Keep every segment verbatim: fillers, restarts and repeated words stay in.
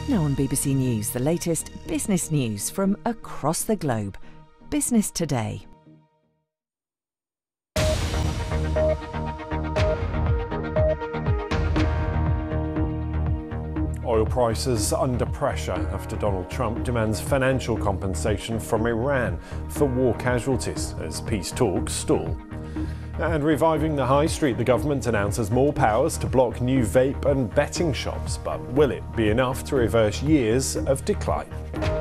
Now on B B C News, the latest business news from across the globe. Business Today. Oil prices under pressure after Donald Trump demands financial compensation from Iran for war casualties as peace talks stall. And reviving the high street, the government announces more powers to block new vape and betting shops. But will it be enough to reverse years of decline?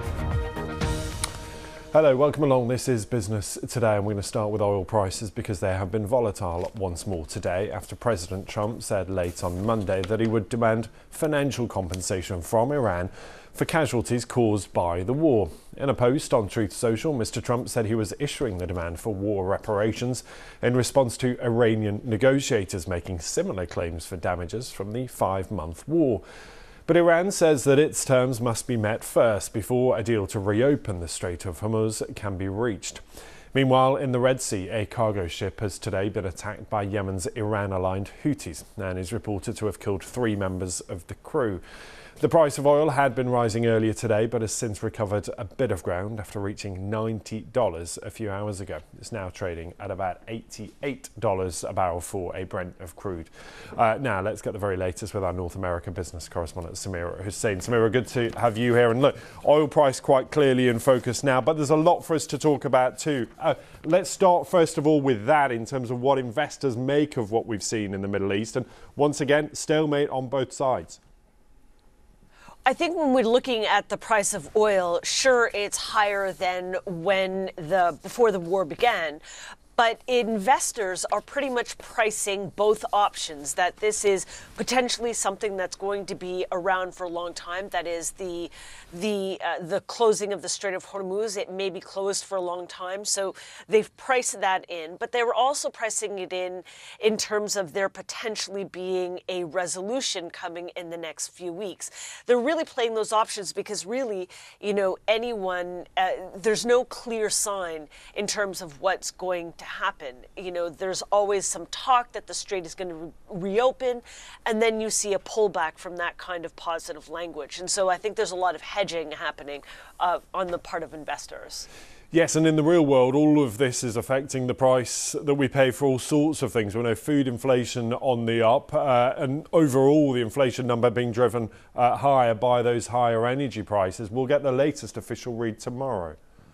Hello, welcome along. This is Business Today. I'm going to start with oil prices because they have been volatile once more today after President Trump said late on Monday that he would demand financial compensation from Iran for casualties caused by the war. In a post on Truth Social, Mister Trump said he was issuing the demand for war reparations in response to Iranian negotiators making similar claims for damages from the five-month war. But Iran says that its terms must be met first before a deal to reopen the Strait of Hormuz can be reached. Meanwhile, in the Red Sea, a cargo ship has today been attacked by Yemen's Iran-aligned Houthis and is reported to have killed three members of the crew. The price of oil had been rising earlier today, but has since recovered a bit of ground after reaching ninety dollars a few hours ago. It's now trading at about eighty-eight dollars a barrel for a Brent of crude. Uh, now, let's get the very latest with our North American business correspondent, Samira Hussein. Samira, good to have you here. And look, oil price quite clearly in focus now, but there's a lot for us to talk about too. Uh, let's start, first of all, with that in terms of what investors make of what we've seen in the Middle East. And once again, stalemate on both sides. I think when we're looking at the price of oil, sure, it's higher than when the before the war began. But investors are pretty much pricing both options, that this is potentially something that's going to be around for a long time. That is the the uh, the closing of the Strait of Hormuz. It may be closed for a long time. So they've priced that in. But they were also pricing it in in terms of there potentially being a resolution coming in the next few weeks. They're really playing those options because really, you know, anyone, uh, there's no clear sign in terms of what's going to happen. You know, there's always some talk that the strait is going to re- reopen, and then you see a pullback from that kind of positive language. And so I think there's a lot of hedging happening uh, on the part of investors. Yes, and in the real world, all of this is affecting the price that we pay for all sorts of things. We know food inflation on the up, uh, and overall the inflation number being driven uh, higher by those higher energy prices. We'll get the latest official read tomorrow.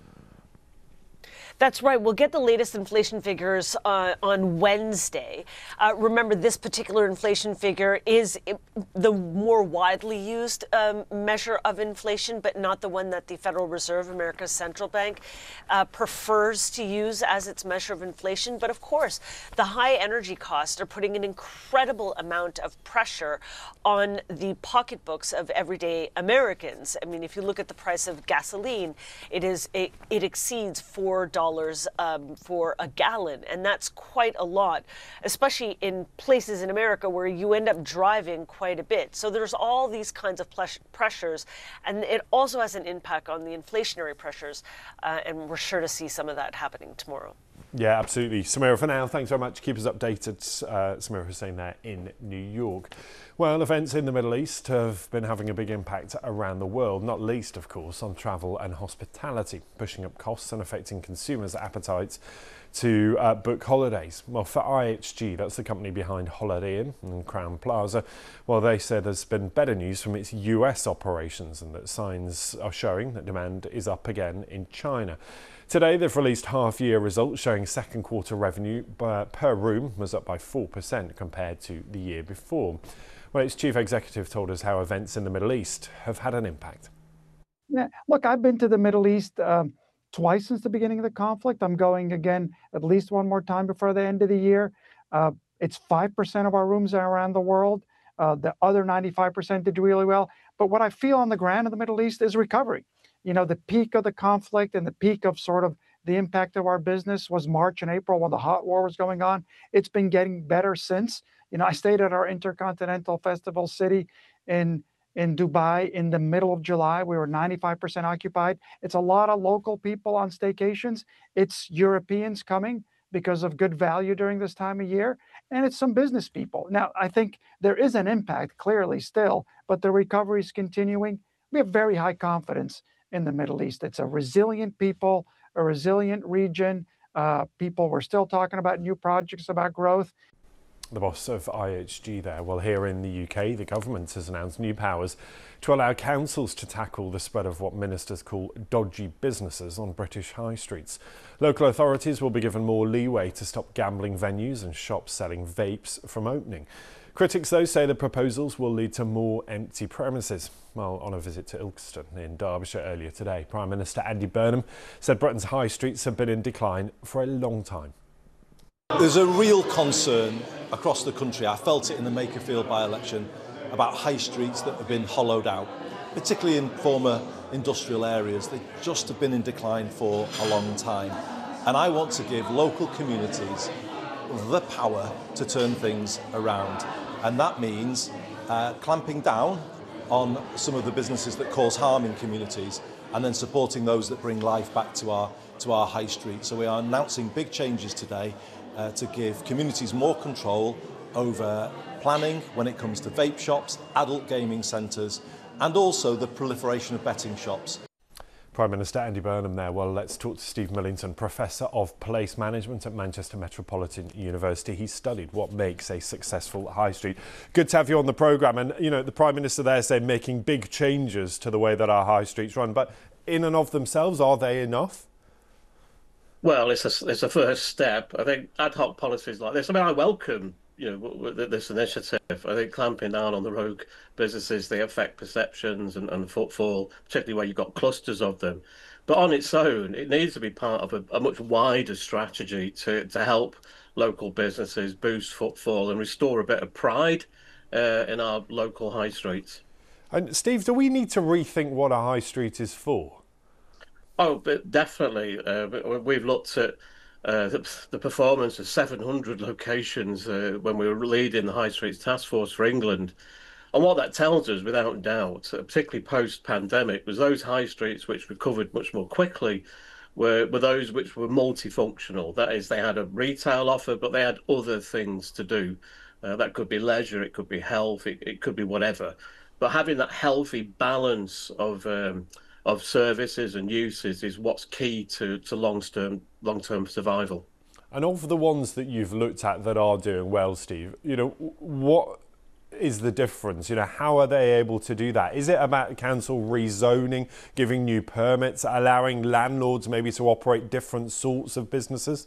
That's right. We'll get the latest inflation figures uh, on Wednesday. Uh, remember, this particular inflation figure is the more widely used um, measure of inflation, but not the one that the Federal Reserve, America's central bank, uh, prefers to use as its measure of inflation. But of course, the high energy costs are putting an incredible amount of pressure on the pocketbooks of everyday Americans. I mean, if you look at the price of gasoline, it is it, it exceeds four dollars. Um, for a gallon, and that's quite a lot, especially in places in America where you end up driving quite a bit. So there's all these kinds of ples- pressures, and it also has an impact on the inflationary pressures, uh, and we're sure to see some of that happening tomorrow. Yeah, absolutely. Samira, for now, thanks very much. Keep us updated. Uh, Samira Hussein there in New York. Well, events in the Middle East have been having a big impact around the world, not least, of course, on travel and hospitality, pushing up costs and affecting consumers' appetites to uh, book holidays. Well, for I H G, that's the company behind Holiday Inn and Crowne Plaza, well, they say there's been better news from its U S operations and that signs are showing that demand is up again in China. Today, they've released half-year results showing second quarter revenue per room was up by four percent compared to the year before. Well, its chief executive told us how events in the Middle East have had an impact. Yeah, look, I've been to the Middle East um, twice since the beginning of the conflict. I'm going again at least one more time before the end of the year. Uh, it's five percent of our rooms are around the world. Uh, the other ninety-five percent did really well. But what I feel on the ground in the Middle East is recovery. You know, the peak of the conflict and the peak of sort of the impact of our business was March and April when the hot war was going on. It's been getting better since. You know, I stayed at our Intercontinental Festival City in in Dubai in the middle of July. We were ninety-five percent occupied. It's a lot of local people on staycations. It's Europeans coming because of good value during this time of year. And it's some business people. Now, I think there is an impact clearly still, but the recovery is continuing. we have very high confidence in the Middle East. It's a resilient people, a resilient region. Uh, people were still talking about new projects, about growth. The boss of I H G there. Well, here in the U K, the government has announced new powers to allow councils to tackle the spread of what ministers call dodgy businesses on British high streets. Local authorities will be given more leeway to stop gambling venues and shops selling vapes from opening. Critics, though, say the proposals will lead to more empty premises. While on a visit to Ilkeston in Derbyshire earlier today, Prime Minister Andy Burnham said Britain's high streets have been in decline for a long time. There's a real concern across the country, I felt it in the Makerfield by-election, about high streets that have been hollowed out, particularly in former industrial areas. They just have been in decline for a long time. And I want to give local communities the power to turn things around. And that means uh, clamping down on some of the businesses that cause harm in communities and then supporting those that bring life back to our, to our high street. So we are announcing big changes today uh, to give communities more control over planning when it comes to vape shops, adult gaming centres and also the proliferation of betting shops. Prime Minister Andy Burnham there. Well, let's talk to Steve Millington, Professor of Place Management at Manchester Metropolitan University. He studied what makes a successful high street. Good to have you on the programme. And, you know, the Prime Minister there saying making big changes to the way that our high streets run. But in and of themselves, are they enough? Well, it's a, it's a first step. I think ad hoc policies like this, I mean, I welcome you know, this initiative. I think clamping down on the rogue businesses, they affect perceptions and, and footfall, particularly where you've got clusters of them. But on its own, it needs to be part of a, a much wider strategy to, to help local businesses boost footfall and restore a bit of pride uh, in our local high streets. And Steve, do we need to rethink what a high street is for? Oh, but definitely. Uh, we've looked at Uh, the, the performance of seven hundred locations uh, when we were leading the High Streets Task Force for England. And what that tells us, without doubt, uh, particularly post-pandemic, was those high streets which recovered much more quickly were, were those which were multifunctional. That is, they had a retail offer, but they had other things to do. Uh, that could be leisure, it could be health, it, it could be whatever. But having that healthy balance of um, of services and uses is what's key to, to long-term long-term survival. And of the ones that you've looked at that are doing well, Steve, you know, what is the difference? You know, how are they able to do that? Is it about council rezoning, giving new permits, allowing landlords maybe to operate different sorts of businesses?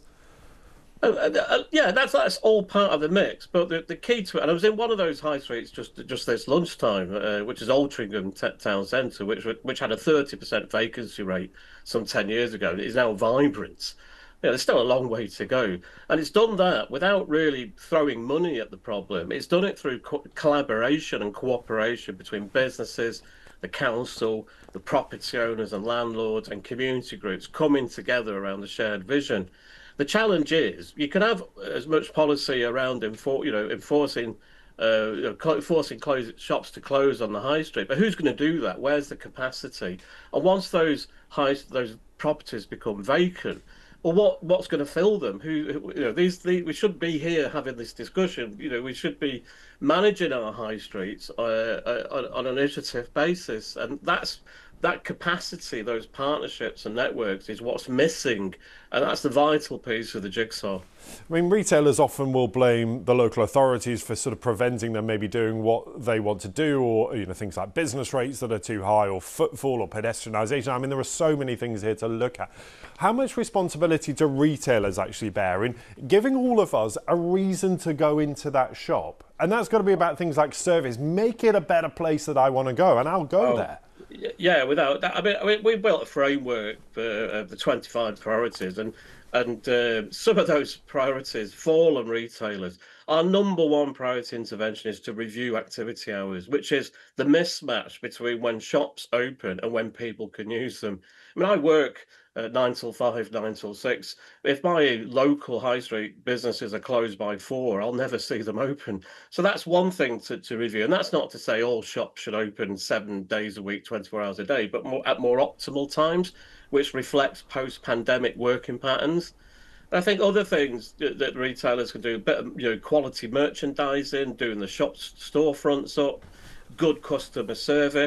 Uh, uh, yeah, that's that's all part of the mix. But the, the key to it, and I was in one of those high streets just just this lunchtime, uh, which is Altrincham Town Centre, which which had a thirty percent vacancy rate some ten years ago. And it is now vibrant. You know, there's still a long way to go, and it's done that without really throwing money at the problem. It's done it through co collaboration and cooperation between businesses, the council, the property owners and landlords, and community groups coming together around the shared vision. The challenge is you can have as much policy around enfor you know, enforcing, uh, you know, forcing close shops to close on the high street, but who's going to do that? Where's the capacity? And once those high those properties become vacant, well, what what's going to fill them? Who, you know, these, these we should be here having this discussion. You know, we should be managing our high streets uh, uh, on, on an initiative basis, and that's. That capacity, those partnerships and networks is what's missing, and that's the vital piece of the jigsaw. I mean, retailers often will blame the local authorities for sort of preventing them maybe doing what they want to do, or, you know, things like business rates that are too high, or footfall, or pedestrianisation. I mean, there are so many things here to look at. How much responsibility do retailers actually bear in giving all of us a reason to go into that shop? And that's got to be about things like service. Make it a better place that I want to go, and I'll go oh. there. Yeah, without that, I mean, I mean, we built a framework for uh, the twenty-five priorities, and and uh, some of those priorities fall on retailers. Our number one priority intervention is to review activity hours, which is the mismatch between when shops open and when people can use them. I mean, I work uh, nine till five, nine till six. If my local high street businesses are closed by four, I'll never see them open. So that's one thing to, to review. And that's not to say all shops should open seven days a week, twenty-four hours a day, but more, at more optimal times, which reflects post-pandemic working patterns. I think other things that, that retailers can do, a bit of, you know, quality merchandising, doing the shop storefronts up, good customer service.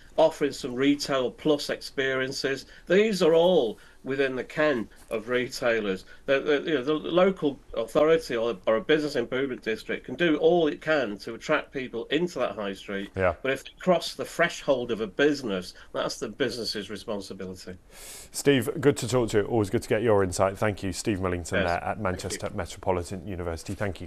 offering some retail plus experiences. These are all within the ken of retailers. The, the, you know, the local authority or, or a business improvement district can do all it can to attract people into that high street. Yeah. But if they cross the threshold of a business, that's the business's responsibility. Steve, good to talk to you. Always good to get your insight. Thank you. Steve Millington Yes. there at Manchester Metropolitan University. Thank you.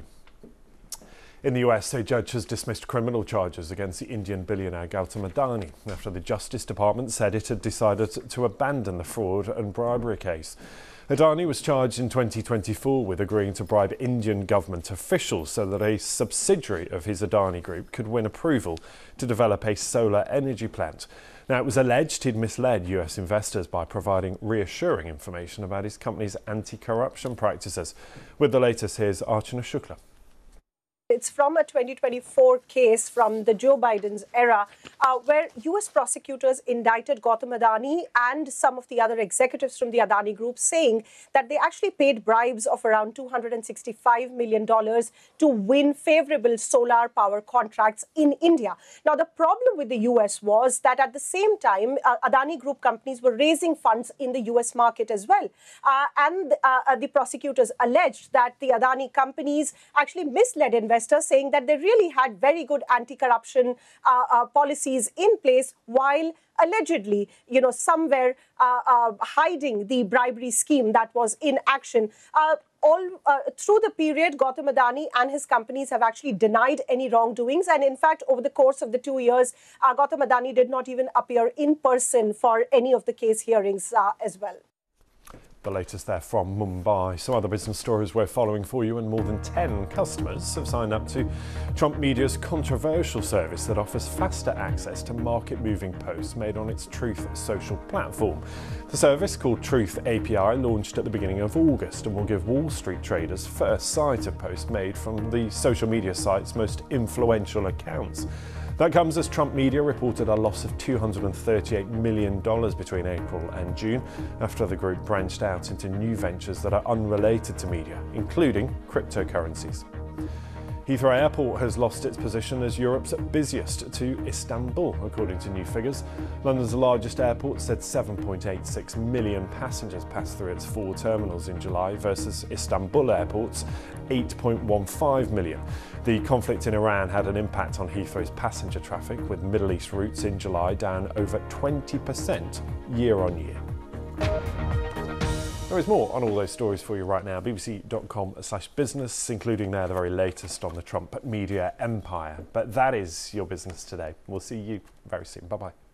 In the U S, a judge has dismissed criminal charges against the Indian billionaire Gautam Adani after the Justice Department said it had decided to abandon the fraud and bribery case. Adani was charged in twenty twenty-four with agreeing to bribe Indian government officials so that a subsidiary of his Adani Group could win approval to develop a solar energy plant. Now, it was alleged he'd misled U S investors by providing reassuring information about his company's anti-corruption practices. With the latest, here's Archana Shukla. It's from a twenty twenty-four case from the Joe Biden's era, uh, where U S prosecutors indicted Gautam Adani and some of the other executives from the Adani Group, saying that they actually paid bribes of around two hundred sixty-five million dollars to win favorable solar power contracts in India. Now, the problem with the U S was that at the same time, uh, Adani Group companies were raising funds in the U S market as well. Uh, and uh, the prosecutors alleged that the Adani companies actually misled investors, saying that they really had very good anti-corruption uh, uh, policies in place, while allegedly, you know, somewhere uh, uh, hiding the bribery scheme that was in action. Uh, all uh, through the period, Gautam Adani and his companies have actually denied any wrongdoings. And in fact, over the course of the two years, uh, Gautam Adani did not even appear in person for any of the case hearings uh, as well. The latest there from Mumbai. Some other business stories we're following for you, and more than ten customers have signed up to Trump Media's controversial service that offers faster access to market-moving posts made on its Truth social platform. The service, called Truth A P I, launched at the beginning of August and will give Wall Street traders first sight of posts made from the social media site's most influential accounts. That comes as Trump Media reported a loss of two hundred thirty-eight million dollars between April and June after the group branched out into new ventures that are unrelated to media, including cryptocurrencies. Heathrow Airport has lost its position as Europe's busiest to Istanbul, according to new figures. London's largest airport said seven point eight six million passengers passed through its four terminals in July versus Istanbul Airport's eight point one five million. The conflict in Iran had an impact on Heathrow's passenger traffic, with Middle East routes in July down over twenty percent year on year. There is more on all those stories for you right now. B B C dot com slash business, including there the very latest on the Trump media empire. But that is your business today. We'll see you very soon. Bye-bye.